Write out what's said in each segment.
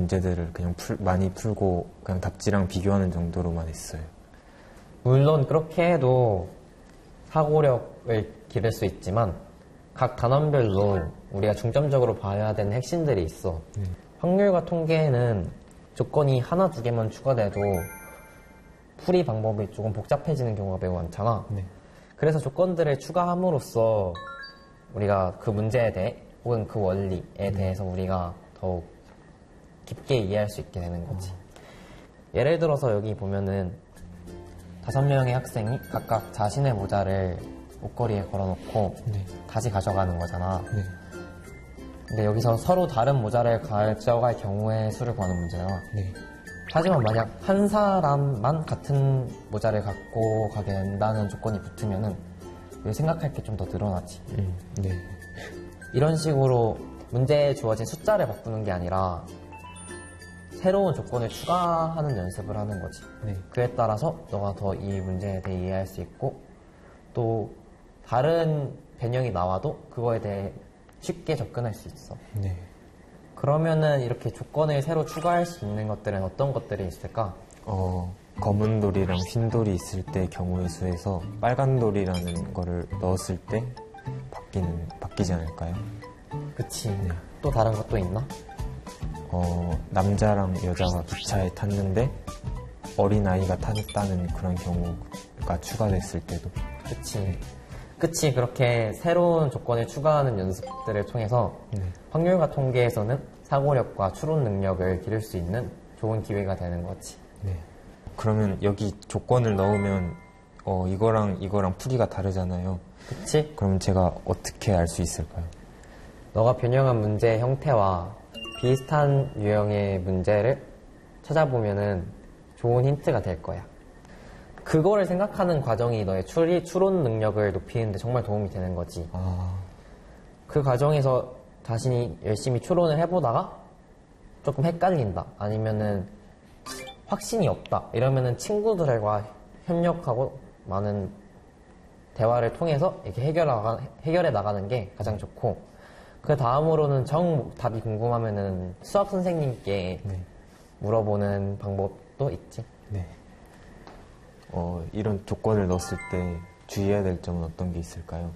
문제들을 그냥 많이 풀고 그냥 답지랑 비교하는 정도로만 했어요. 물론 그렇게 해도 사고력을 기를 수 있지만 각 단원별로 우리가 중점적으로 봐야 되는 핵심들이 있어. 확률과 통계에는 조건이 하나 두 개만 추가돼도 풀이 방법이 조금 복잡해지는 경우가 매우 많잖아. 그래서 조건들을 추가함으로써 우리가 그 문제에 대해 혹은 그 원리에 대해서 우리가 더욱 깊게 이해할 수 있게 되는 거지. 예를 들어서 여기 보면은 5명의 학생이 각각 자신의 모자를 옷걸이에 걸어놓고 다시 가져가는 거잖아. 근데 여기서 서로 다른 모자를 가져갈 경우의 수를 구하는 문제야. 하지만 만약 한 사람만 같은 모자를 갖고 가게 된다는 조건이 붙으면은 생각할 게 좀 더 늘어나지. 이런 식으로 문제에 주어진 숫자를 바꾸는 게 아니라 새로운 조건을 추가하는 연습을 하는 거지. 그에 따라서 너가 더 이 문제에 대해 이해할 수 있고 또 다른 변형이 나와도 그거에 대해 쉽게 접근할 수 있어. 그러면은 이렇게 조건을 새로 추가할 수 있는 것들은 어떤 것들이 있을까? 검은 돌이랑 흰 돌이 있을 때 경우의 수에서 빨간 돌이라는 거를 넣었을 때 바뀌지 않을까요? 그치. 또 다른 것도 있나? 남자랑 여자가 기차에 탔는데 어린아이가 탔다는 그런 경우가 추가됐을 때도. 그치. 그렇게 새로운 조건을 추가하는 연습들을 통해서 확률과 통계에서는 사고력과 추론 능력을 기를 수 있는 좋은 기회가 되는 거지. 그러면 여기 조건을 넣으면 이거랑 풀이가 다르잖아요. 그치? 그럼 제가 어떻게 알 수 있을까요? 너가 변형한 문제의 형태와 비슷한 유형의 문제를 찾아보면은 좋은 힌트가 될 거야. 그거를 생각하는 과정이 너의 추론 능력을 높이는데 정말 도움이 되는 거지. 그 과정에서 자신이 열심히 추론을 해보다가 조금 헷갈린다, 아니면은 확신이 없다, 이러면은 친구들과 협력하고 많은 대화를 통해서 이렇게 해결해 나가는 게 가장 좋고, 그 다음으로는 답이 궁금하면은 수학 선생님께 물어보는 방법도 있지. 이런 조건을 넣었을 때 주의해야 될 점은 어떤 게 있을까요?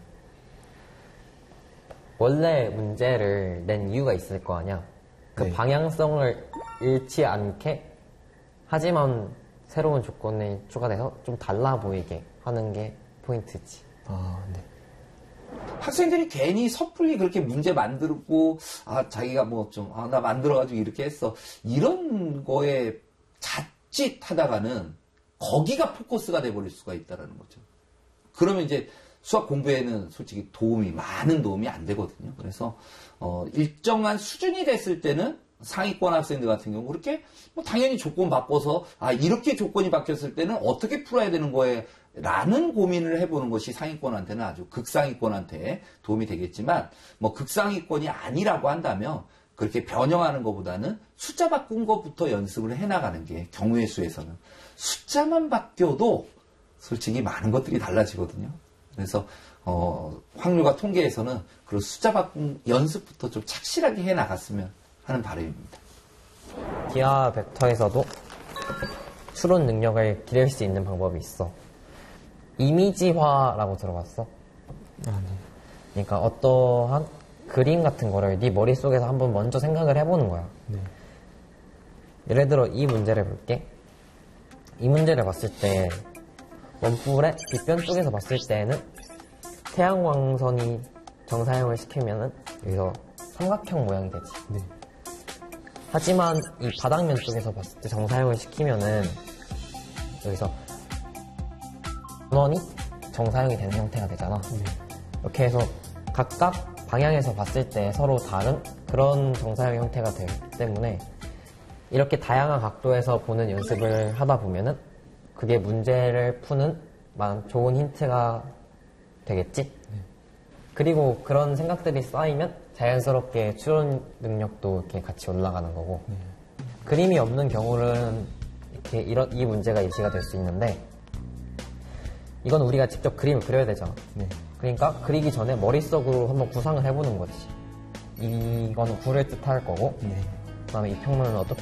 원래 문제를 낸 이유가 있을 거 아니야. 그 방향성을 잃지 않게, 하지만 새로운 조건이 추가돼서 좀 달라 보이게 하는 게 포인트지. 학생들이 괜히 섣불리 그렇게 문제 만들고 자기가 나 만들어가지고 이렇게 했어, 이런 거에 자칫하다가는 거기가 포커스가 돼버릴 수가 있다는 거죠. 그러면 이제 수학 공부에는 솔직히 많은 도움이 안 되거든요. 그래서 일정한 수준이 됐을 때는 상위권 학생들 같은 경우 그렇게 당연히 조건 바꿔서 이렇게 조건이 바뀌었을 때는 어떻게 풀어야 되는 거에 라는 고민을 해보는 것이 상위권한테는 아주 극상위권한테 도움이 되겠지만, 극상위권이 아니라고 한다면 그렇게 변형하는 것보다는 숫자 바꾼 것부터 연습을 해나가는 게, 경우의 수에서는 숫자만 바뀌어도 솔직히 많은 것들이 달라지거든요. 그래서 확률과 통계에서는 그런 숫자 바꾼 연습부터 좀 착실하게 해나갔으면 하는 바람입니다. 기하 벡터에서도 추론 능력을 기를 수 있는 방법이 있어. 이미지화라고 들어봤어? 그러니까 어떠한 그림 같은 거를 네 머릿속에서 한번 먼저 생각을 해보는 거야. 예를 들어 이 문제를 볼게. 이 문제를 봤을 때 원뿔의 빗변 쪽에서 봤을 때는 태양광선이 정사형을 시키면은 여기서 삼각형 모양이 되지. 하지만 이 바닥면 쪽에서 봤을 때 정사형을 시키면은 여기서 원이 정사형이 되는 형태가 되잖아. 이렇게 해서 각각 방향에서 봤을 때 서로 다른 그런 정사형 형태가 되기 때문에 이렇게 다양한 각도에서 보는 연습을 하다 보면은 그게 문제를 푸는 좋은 힌트가 되겠지? 그리고 그런 생각들이 쌓이면 자연스럽게 추론 능력도 이렇게 같이 올라가는 거고. 그림이 없는 경우는 이렇게 이 문제가 입시가 될 수 있는데, 이건 우리가 직접 그림을 그려야 되잖아. 그러니까 그리기 전에 머릿속으로 한번 구상을 해보는 거지. 이거는 구를 뜻할 거고, 그 다음에 이 평면은 어떻게